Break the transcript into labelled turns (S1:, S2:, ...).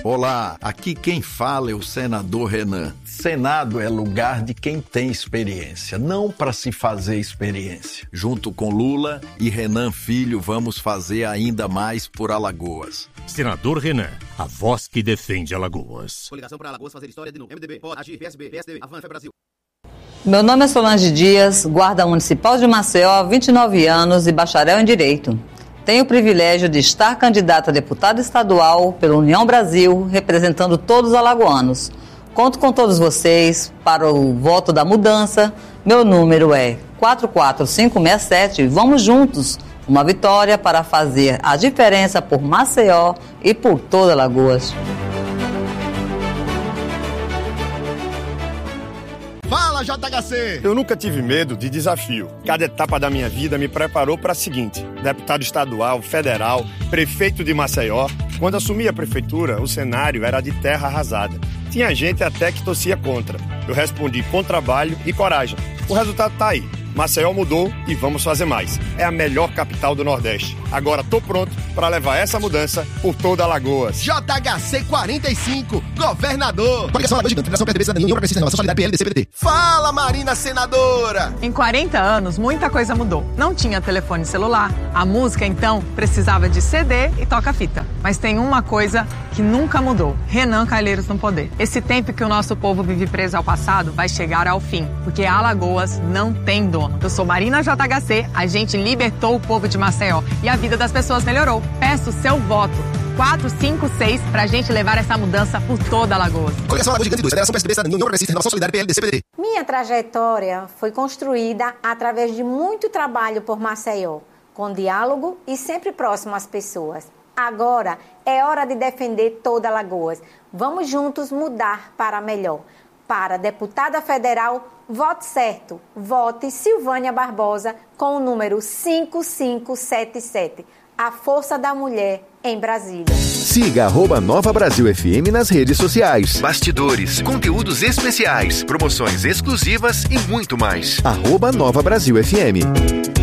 S1: Olá, aqui quem fala é o senador Renan. Senado é lugar de quem tem experiência, não para se fazer experiência. Junto com Lula e Renan Filho, vamos fazer ainda mais por Alagoas.
S2: Senador Renan, a voz que defende Alagoas.
S3: Coligação para Alagoas fazer história de novo. MDB, pode agir, PSB, PSDB, Avança Brasil.
S4: Meu nome é Solange Dias, guarda municipal de Maceió, 29 anos e bacharel em Direito. Tenho o privilégio de estar candidata a deputada estadual pela União Brasil, representando todos os alagoanos. Conto com todos vocês para o voto da mudança. Meu número é 44567. Vamos juntos. Uma vitória para fazer a diferença por Maceió e por toda Alagoas.
S5: Fala, JHC!
S6: Eu nunca tive medo de desafio. Cada etapa da minha vida me preparou para a seguinte: deputado estadual, federal, prefeito de Maceió. Quando assumi a prefeitura, o cenário era de terra arrasada. Tinha gente até que torcia contra. Eu respondi com trabalho e coragem. O resultado está aí. Maceió mudou e vamos fazer mais. É a melhor capital do Nordeste. Agora tô pronto para levar essa mudança por toda Alagoas.
S5: JHC 45, governador. Coligação Alagoas Gigante, Federação PSDB, Cidadania, União Progressista, Renovação Solidária, PL, DC, PDT. Fala, Marina Senadora!
S7: Em 40 anos, muita coisa mudou. Não tinha telefone celular. A música, então, precisava de CD e toca-fita. Mas tem uma coisa que nunca mudou. Renan Calheiros no poder. Esse tempo que o nosso povo vive preso ao passado vai chegar ao fim. Porque Alagoas não tem dono. Eu sou Marina JHC, a gente libertou o povo de Maceió e a vida das pessoas melhorou. Peço o seu voto. 456 pra gente levar essa mudança por toda Alagoas.
S5: Coligação Alagoas Gigante 2, Federação PSDB, Cidadania, União Progressista, Renovação Solidária, PL, DC, PDT.
S8: Minha trajetória foi construída através de muito trabalho por Maceió, com diálogo e sempre próximo às pessoas. Agora é hora de defender toda Alagoas. Vamos juntos mudar para melhor. Para deputada federal, vote certo. Vote Silvânia Barbosa com o número 5577. A força da mulher em Brasília.
S9: Siga @Nova Brasil FM nas redes sociais. Bastidores, conteúdos especiais, promoções exclusivas e muito mais. @Nova Brasil FM.